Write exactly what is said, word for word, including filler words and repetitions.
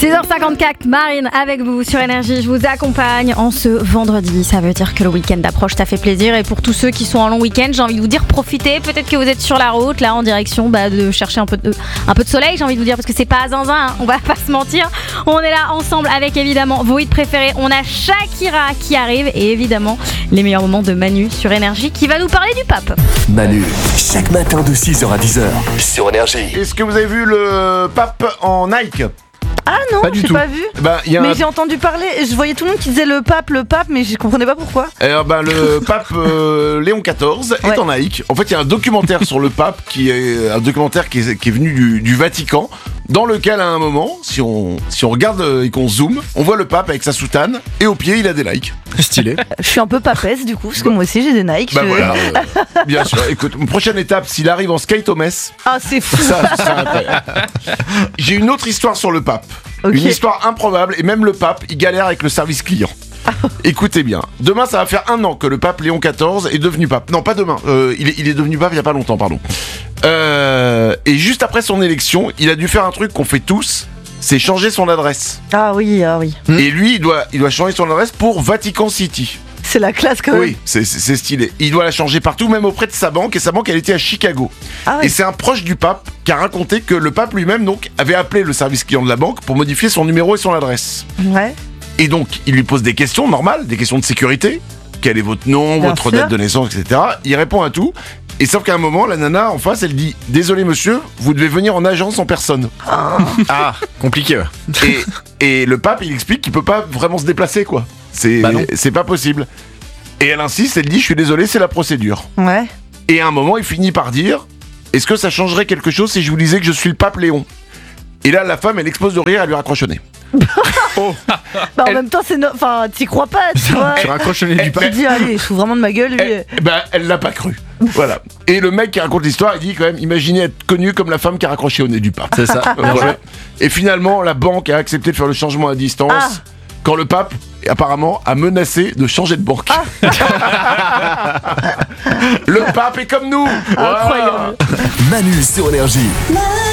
six heures cinquante-quatre, Marine avec vous sur Énergie. Je vous accompagne en ce vendredi. Ça veut dire que le week-end approche, ça fait plaisir. Et pour tous ceux qui sont en long week-end, j'ai envie de vous dire profitez. Peut-être que vous êtes sur la route, là, en direction bah, de chercher un peu de, un peu de soleil, j'ai envie de vous dire, parce que c'est pas à zinzin, hein, on va pas se mentir. On est là ensemble avec évidemment vos hits préférés. On a Shakira qui arrive et évidemment les meilleurs moments de Manu sur Énergie qui va nous parler du pape. Manu, chaque matin de six heures à dix heures sur Énergie. Est-ce que vous avez vu le pape en Nike ? Ah non, Pas du j'ai tout. pas vu. Bah, y a mais un... j'ai entendu parler, je voyais tout le monde qui disait le pape, le pape, mais je comprenais pas pourquoi. Alors, bah, le pape euh, Léon quatorze est Ouais. en Nike. En fait, il y a un documentaire sur le pape qui est un documentaire qui est, qui est venu du, du Vatican, dans lequel à un moment, si on, si on regarde euh, et qu'on zoome, on voit le pape avec sa soutane et au pied il a des Nike. Stylé. Je suis un peu papesse du coup, parce que moi aussi j'ai des Nike. Bah je- voilà. euh, bien sûr. Écoute, prochaine étape, s'il arrive en skate au Metz, Ah c'est fou. ça, ça serait incroyable. J'ai une autre histoire sur le pape. Ok. Une histoire improbable, et même le pape, il galère avec le service client. Écoutez bien, demain ça va faire un an que le pape Léon quatorze est devenu pape. Non, pas demain, euh, il, est, il est devenu pape il y a pas longtemps, pardon. Euh, et juste après son élection, il a dû faire un truc qu'on fait tous, c'est changer son adresse. Ah oui, ah oui. Et lui, il doit, il doit changer son adresse pour Vatican City. C'est la classe quand même. Oui, c'est, c'est, c'est stylé. Il doit la changer partout, même auprès de sa banque, et sa banque, elle était à Chicago. Ah Et ouais. c'est un proche du pape qui a raconté que le pape lui-même donc avait appelé le service client de la banque pour modifier son numéro et son adresse. Ouais. Et donc, il lui pose des questions normales, des questions de sécurité. Quel est votre nom, Bien votre sûr. date de naissance, et cetera. Il répond à tout. Et sauf qu'à un moment, la nana en face, elle dit « Désolé monsieur, vous devez venir en agence en personne. Ah, compliqué. Ouais. » et, et le pape, il explique qu'il peut pas vraiment se déplacer, quoi. C'est, Bah non. c'est pas possible. Et elle insiste, elle dit « Je suis désolé, c'est la procédure. » Ouais. Et à un moment, il finit par dire « Est-ce que ça changerait quelque chose si je vous disais que je suis le pape Léon ?» Et là, la femme, elle explose de rire, elle lui raccroche au nez. Bah en Elle- même temps c'est no... enfin t'y crois pas, tu vois. Tu raccroches le nez du Elle- pape. Tu te dis allez, je fous vraiment de ma gueule lui. Elle, ben, elle l'a pas cru. Voilà. Et le mec qui raconte l'histoire, il dit quand même, imaginez être connu comme la femme qui a raccroché au nez du pape. C'est ça. Voilà. Et finalement, la banque a accepté de faire le changement à distance. Ah. Quand le pape, apparemment, a menacé de changer de banque. Le pape est comme nous. Voilà. Incroyable. Manu sur Énergie.